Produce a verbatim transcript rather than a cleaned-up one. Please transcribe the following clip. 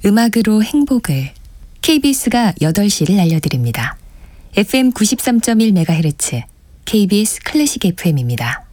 음악으로 행복을 케이비에스가 여덟 시를 알려드립니다. 에프엠 구십삼 점 일 메가헤르츠 케이비에스 클래식 에프엠입니다.